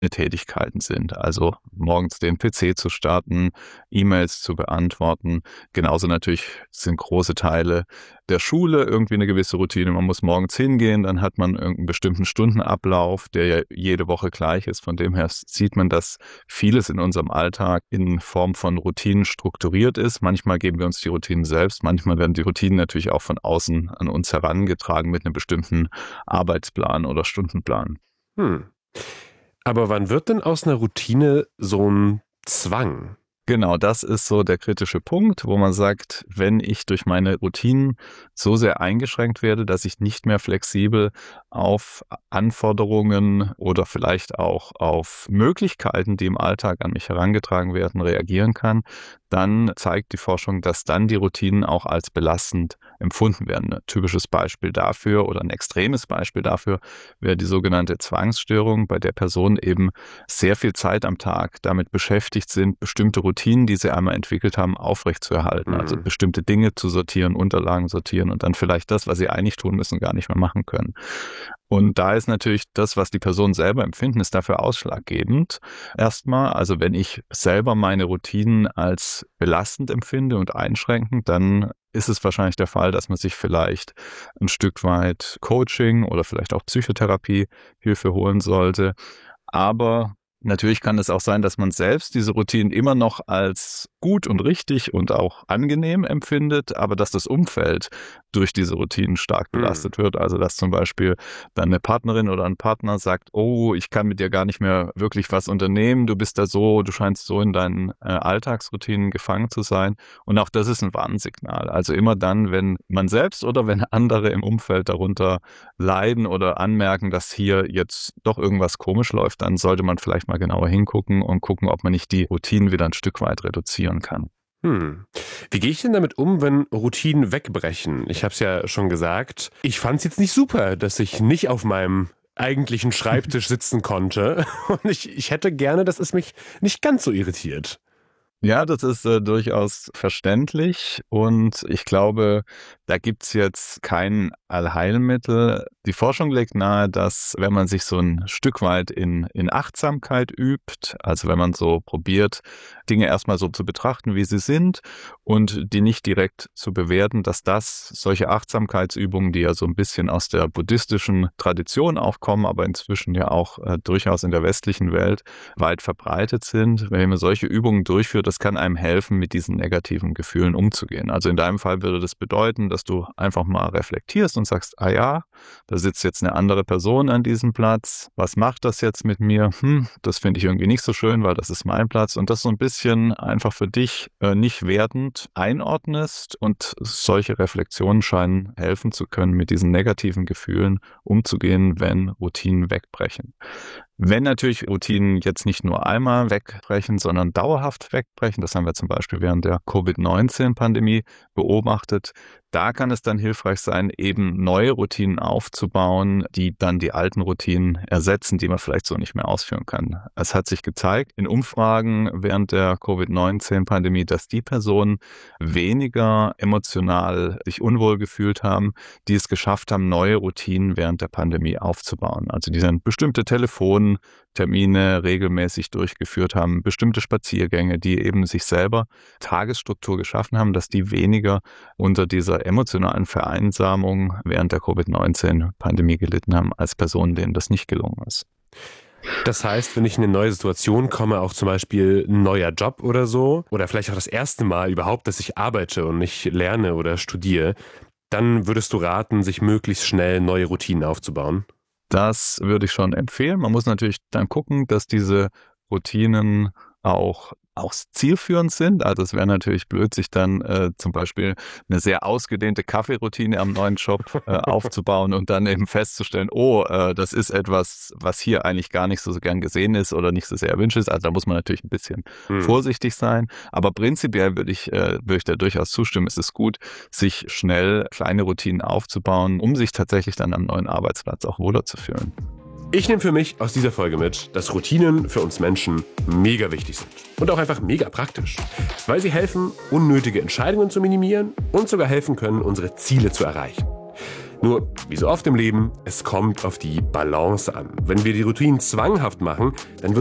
Tätigkeiten sind. Also morgens den PC zu starten, E-Mails zu beantworten. Genauso natürlich sind große Teile der Schule irgendwie eine gewisse Routine. Man muss morgens hingehen, dann hat man irgendeinen bestimmten Stundenablauf, der ja jede Woche gleich ist. Von dem her sieht man, dass vieles in unserem Alltag in Form von Routinen strukturiert ist. Manchmal geben wir uns die Routinen selbst, manchmal werden die Routinen natürlich auch von außen an uns herangetragen mit einem bestimmten Arbeitsplan oder Stundenplan. Aber wann wird denn aus einer Routine so ein Zwang? Genau, das ist so der kritische Punkt, wo man sagt, wenn ich durch meine Routinen so sehr eingeschränkt werde, dass ich nicht mehr flexibel auf Anforderungen oder vielleicht auch auf Möglichkeiten, die im Alltag an mich herangetragen werden, reagieren kann, dann zeigt die Forschung, dass dann die Routinen auch als belastend empfunden werden. Ein typisches Beispiel dafür oder ein extremes Beispiel dafür wäre die sogenannte Zwangsstörung, bei der Personen eben sehr viel Zeit am Tag damit beschäftigt sind, bestimmte Routinen, die sie einmal entwickelt haben, aufrechtzuerhalten. Also bestimmte Dinge zu sortieren, Unterlagen sortieren und dann vielleicht das, was sie eigentlich tun müssen, gar nicht mehr machen können. Und da ist natürlich das, was die Personen selber empfinden, ist dafür ausschlaggebend. Erstmal, also wenn ich selber meine Routinen als belastend empfinde und einschränkend, dann ist es wahrscheinlich der Fall, dass man sich vielleicht ein Stück weit Coaching oder vielleicht auch Psychotherapie Hilfe holen sollte. Aber natürlich kann es auch sein, dass man selbst diese Routinen immer noch als gut und richtig und auch angenehm empfindet, aber dass das Umfeld durch diese Routinen stark belastet wird. Also dass zum Beispiel dann eine Partnerin oder ein Partner sagt, oh, ich kann mit dir gar nicht mehr wirklich was unternehmen, du bist da so, du scheinst so in deinen Alltagsroutinen gefangen zu sein. Und auch das ist ein Warnsignal. Also immer dann, wenn man selbst oder wenn andere im Umfeld darunter leiden oder anmerken, dass hier jetzt doch irgendwas komisch läuft, dann sollte man vielleicht mal genauer hingucken und gucken, ob man nicht die Routinen wieder ein Stück weit reduzieren kann. Wie gehe ich denn damit um, wenn Routinen wegbrechen? Ich habe es ja schon gesagt, ich fand es jetzt nicht super, dass ich nicht auf meinem eigentlichen Schreibtisch sitzen konnte. Und ich hätte gerne, dass es mich nicht ganz so irritiert. Ja, das ist durchaus verständlich und ich glaube, da gibt's jetzt kein Allheilmittel. Die Forschung legt nahe, dass wenn man sich so ein Stück weit in Achtsamkeit übt, also wenn man so probiert, Dinge erstmal so zu betrachten, wie sie sind und die nicht direkt zu bewerten, dass das solche Achtsamkeitsübungen, die ja so ein bisschen aus der buddhistischen Tradition auch kommen, aber inzwischen ja auch durchaus in der westlichen Welt weit verbreitet sind. Wenn man solche Übungen durchführt, das kann einem helfen, mit diesen negativen Gefühlen umzugehen. Also in deinem Fall würde das bedeuten, dass du einfach mal reflektierst und sagst, ah ja, da sitzt jetzt eine andere Person an diesem Platz. Was macht das jetzt mit mir? Das finde ich irgendwie nicht so schön, weil das ist mein Platz. Und das so ein bisschen einfach für dich nicht wertend einordnest. Und solche Reflexionen scheinen helfen zu können, mit diesen negativen Gefühlen umzugehen, wenn Routinen wegbrechen. Wenn natürlich Routinen jetzt nicht nur einmal wegbrechen, sondern dauerhaft wegbrechen, das haben wir zum Beispiel während der Covid-19-Pandemie beobachtet, da kann es dann hilfreich sein, eben neue Routinen aufzubauen, die dann die alten Routinen ersetzen, die man vielleicht so nicht mehr ausführen kann. Es hat sich gezeigt in Umfragen während der Covid-19-Pandemie, dass die Personen weniger emotional sich unwohl gefühlt haben, die es geschafft haben, neue Routinen während der Pandemie aufzubauen. Also die dann bestimmte Telefontermine regelmäßig durchgeführt haben, bestimmte Spaziergänge, die eben sich selber Tagesstruktur geschaffen haben, dass die weniger unter dieser emotionalen Vereinsamung während der Covid-19-Pandemie gelitten haben, als Personen, denen das nicht gelungen ist. Das heißt, wenn ich in eine neue Situation komme, auch zum Beispiel ein neuer Job oder so, oder vielleicht auch das erste Mal überhaupt, dass ich arbeite und nicht lerne oder studiere, dann würdest du raten, sich möglichst schnell neue Routinen aufzubauen? Das würde ich schon empfehlen. Man muss natürlich dann gucken, dass diese Routinen auch zielführend sind. Also es wäre natürlich blöd, sich dann zum Beispiel eine sehr ausgedehnte Kaffeeroutine am neuen Job aufzubauen und dann eben festzustellen, das ist etwas, was hier eigentlich gar nicht so gern gesehen ist oder nicht so sehr erwünscht ist. Also da muss man natürlich ein bisschen vorsichtig sein. Aber prinzipiell würde ich da durchaus zustimmen. Es ist gut, sich schnell kleine Routinen aufzubauen, um sich tatsächlich dann am neuen Arbeitsplatz auch wohler zu fühlen. Ich nehme für mich aus dieser Folge mit, dass Routinen für uns Menschen mega wichtig sind. Und auch einfach mega praktisch. Weil sie helfen, unnötige Entscheidungen zu minimieren und sogar helfen können, unsere Ziele zu erreichen. Nur, wie so oft im Leben, es kommt auf die Balance an. Wenn wir die Routinen zwanghaft machen, dann wird